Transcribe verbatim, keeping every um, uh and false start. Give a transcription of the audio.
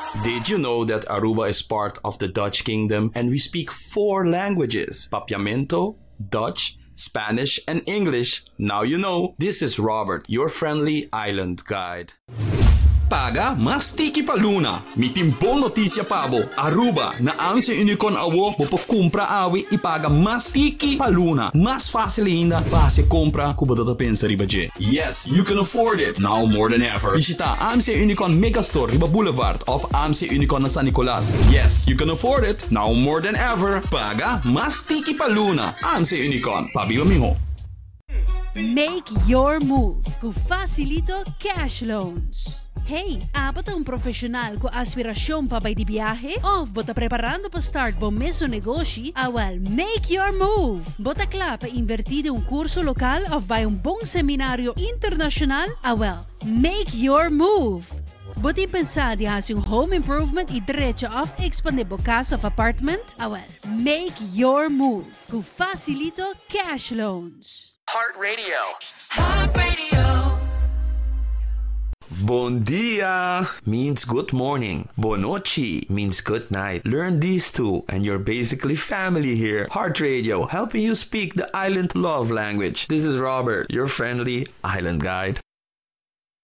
Did you know that Aruba is part of the Dutch Kingdom and we speak four languages? Papiamento, Dutch, Spanish, and English. Now you know. This is Robert, your friendly island guide. Paga mas tiki pa luna. Mi timpong notisya pabo. Aruba na ang si Unicon awo mo po kumpra awi ipaga mas tiki pa luna. Mas fácil ainda base compra kuba data pensa riba je. Yes, you can afford it now more than ever. Visita A M C Unicon Megastore riba Boulevard of A M C Unicon na San Nicolas. Yes, you can afford it now more than ever. Paga mas tiki pa luna. A M C Unicon. Pabiba miho. Make your move com Facilito Cash Loans. Hey, apat ang profesional ko aspirasyon pa bay di biyahe? O bota preparando pa start bo meso negosyo? Awal, make your move! Bota kla pa invertide un kurso lokal of bay un bong seminaryo internasyonal? Awal, make your move! Bota pensar di has yung home improvement i diretso of expandebo casa of apartment? Awal, make your move com Facilito Cash Loans. Heart Radio. Heart Radio. Bon dia means good morning. Bonochi means good night. Learn these two and you're basically family here. Heart Radio, helping you speak the island love language. This is Robert, your friendly island guide.